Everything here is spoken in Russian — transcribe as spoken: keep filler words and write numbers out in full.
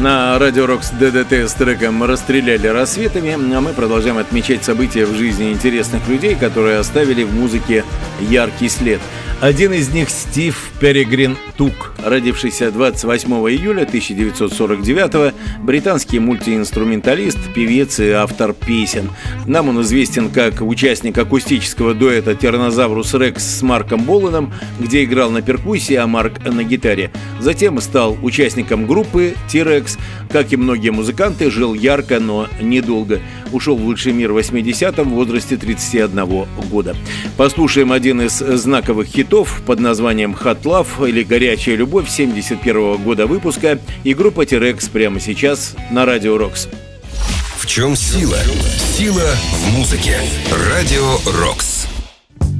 На Радио Рокс ДДТ с треком «Расстреляли рассветами», а мы продолжаем отмечать события в жизни интересных людей, которые оставили в музыке яркий след. Один из них — Стив Перегрин Тук, родившийся двадцать восьмого июля тысяча девятьсот сорок девятого, британский мультиинструменталист, певец и автор песен. Нам он известен как участник акустического дуэта «Тираннозаврус Рекс» с Марком Боланом, где играл на перкуссии, а Марк на гитаре. Затем стал участником группы T-Rex. Как и многие музыканты, жил ярко, но недолго. Ушел в лучший мир в восьмидесятом в возрасте тридцати одного года. Послушаем один из знаковых хитов под названием «Hot Love» или «Горячая любовь» семьдесят первого года выпуска, и группа T-Rex прямо сейчас на Радио Рокс. В чем сила? Сила в музыке. Радио Рокс.